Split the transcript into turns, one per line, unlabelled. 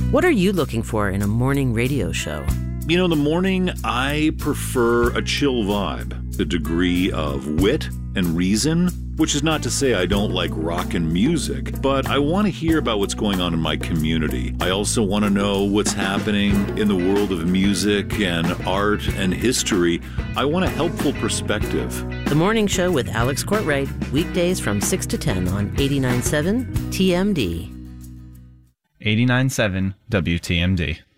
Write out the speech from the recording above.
What are you looking for in a morning radio show?
You know, in the morning, I prefer a chill vibe, a degree of wit and reason, which is not to say I don't like rock and music, but I want to hear about what's going on in my community. I also want to know what's happening in the world of music and art and history. I want a helpful perspective.
The Morning Show with Alex Courtwright, weekdays from 6 to 10 on 89.7 TMD.
89.7 WTMD.